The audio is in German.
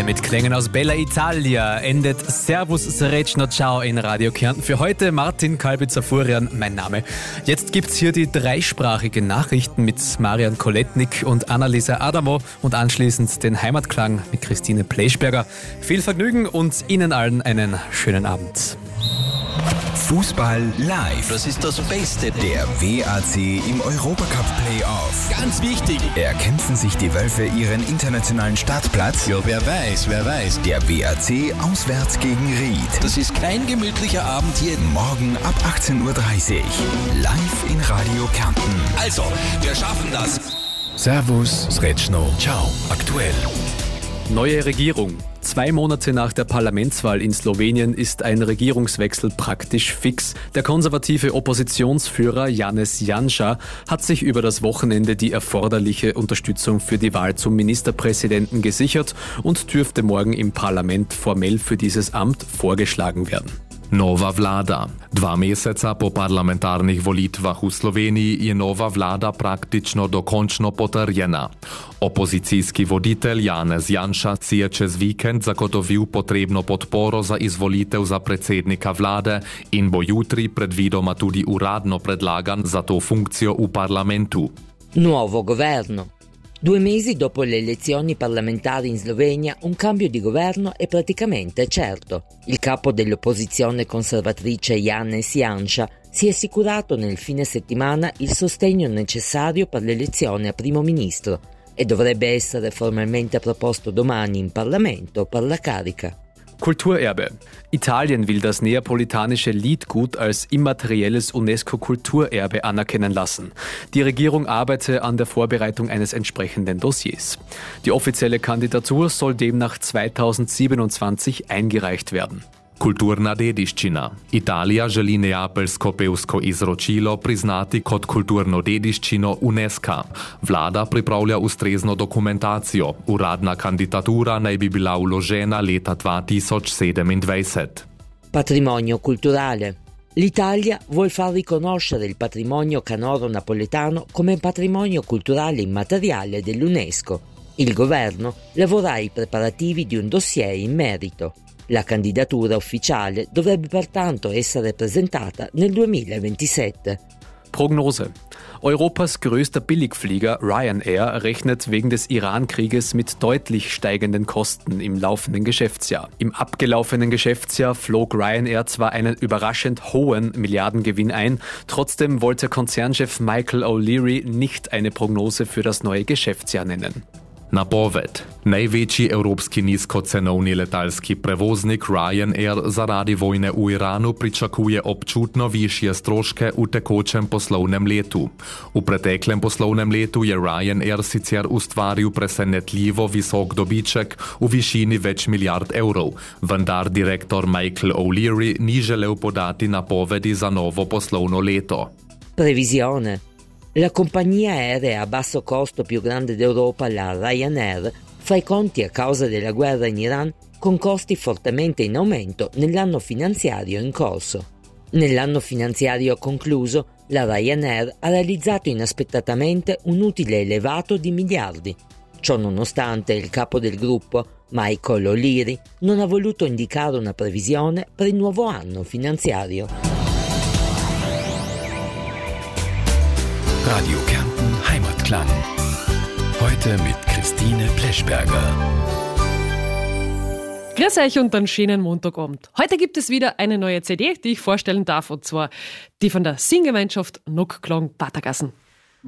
mit Klängen aus Bella Italia endet Servus Srečno Ciao in Radio Kärnten. Für heute Martin Kalbitzer-Furian, mein Name. Jetzt gibt's hier die dreisprachigen Nachrichten mit Marian Koletnik und Annalisa Adamo und anschließend den Heimatklang mit Christine Pleschberger. Viel Vergnügen und Ihnen allen einen schönen Abend. Fußball live. Das ist das Beste. Der WAC im Europacup-Playoff. Ganz wichtig. Erkämpfen sich die Wölfe ihren internationalen Startplatz? Ja, wer weiß. Der WAC auswärts gegen Ried. Das ist kein gemütlicher Abend hier. Morgen ab 18.30 Uhr. Live in Radio Kärnten. Also, wir schaffen das. Servus, Srečno, Ciao. Aktuell. Neue Regierung. 2 Monate nach der Parlamentswahl in Slowenien ist ein Regierungswechsel praktisch fix. Der konservative Oppositionsführer Janez Janša hat sich über das Wochenende die erforderliche Unterstützung für die Wahl zum Ministerpräsidenten gesichert und dürfte morgen im Parlament formell für dieses Amt vorgeschlagen werden. Nova vlada. 2 meseca po parlamentarnih volitvah v Sloveniji je nova vlada praktično dokončno potrjena. Opozicijski voditelj Janez Janša si je čez vikend zagotovil potrebno podporo za izvolitev za predsednika vlade in bo jutri predvidoma tudi uradno predlagan za to funkcijo v parlamentu. Nuovo governo. 2 mesi dopo le elezioni parlamentari in Slovenia, un cambio di governo è praticamente certo. Il capo dell'opposizione conservatrice Janez Janša si è assicurato nel fine settimana il sostegno necessario per l'elezione a primo ministro e dovrebbe essere formalmente proposto domani in Parlamento per la carica. Kulturerbe. Italien will das neapolitanische Liedgut als immaterielles UNESCO-Kulturerbe anerkennen lassen. Die Regierung arbeite an der Vorbereitung eines entsprechenden Dossiers. Die offizielle Kandidatur soll demnach 2027 eingereicht werden. Kulturna dediščina. Italija želi neapeljsko pevsko izročilo priznati kot kulturno dediščino UNESCO. Vlada pripravlja ustrezno dokumentacijo. Uradna kandidatura naj bi bila vložena leta 2027. Patrimonio culturale. L'Italia vuol far riconoscere il patrimonio canoro napoletano come patrimonio culturale immateriale dell'UNESCO. Il governo lavora ai preparativi di un dossier in merito. La candidatura ufficiale dovrebbe pertanto essere presentata nel 2027. Prognose. Europas größter Billigflieger Ryanair rechnet wegen des Iran-Krieges mit deutlich steigenden Kosten im laufenden Geschäftsjahr. Im abgelaufenen Geschäftsjahr flog Ryanair zwar einen überraschend hohen Milliardengewinn ein, trotzdem wollte Konzernchef Michael O'Leary nicht eine Prognose für das neue Geschäftsjahr nennen. Napoved. Največji evropski nizkocenovni letalski prevoznik Ryanair zaradi vojne v Iranu pričakuje občutno višje stroške v tekočem poslovnem letu. V preteklem poslovnem letu je Ryanair sicer ustvaril presenetljivo visok dobiček v višini več milijard evrov, vendar direktor Michael O'Leary ni želel podati napovedi za novo poslovno leto. Previsione. La compagnia aerea a basso costo più grande d'Europa, la Ryanair, fa i conti a causa della guerra in Iran con costi fortemente in aumento nell'anno finanziario in corso. Nell'anno finanziario concluso, la Ryanair ha realizzato inaspettatamente un utile elevato di miliardi. Ciò nonostante, il capo del gruppo, Michael O'Leary, non ha voluto indicare una previsione per il nuovo anno finanziario. Radio Kärnten Heimatklang. Heute mit Christine Pleschberger. Grüß euch und einen schönen Montagabend. Heute gibt es wieder eine neue CD, die ich vorstellen darf, und zwar die von der Singgemeinschaft Nockklong Patergassen.